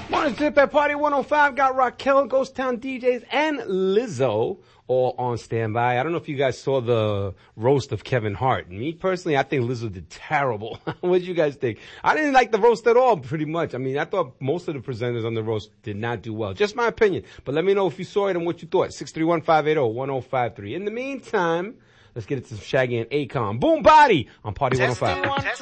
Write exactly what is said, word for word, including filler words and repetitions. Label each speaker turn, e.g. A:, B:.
A: Morning Zip at Party one oh five. Got Raquel, Ghost Town D Js, and Lizzo all on standby. I don't know if you guys saw the roast of Kevin Hart. Me personally, I think Lizzo did terrible. What did you guys think? I didn't like the roast at all, pretty much. I mean, I thought most of the presenters on the roast did not do well. Just my opinion. But let me know if you saw it and what you thought. six three one, five eight zero, one zero five three. In the meantime, let's get into some Shaggy and Akon. Boom Body on Party one oh five.